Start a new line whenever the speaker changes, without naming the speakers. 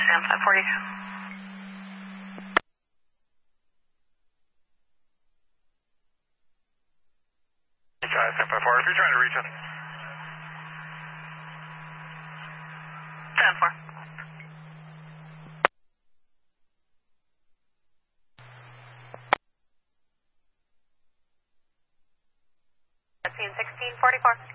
Sam 540.
Sam 540, if you're trying to reach him.
10-4. 1644.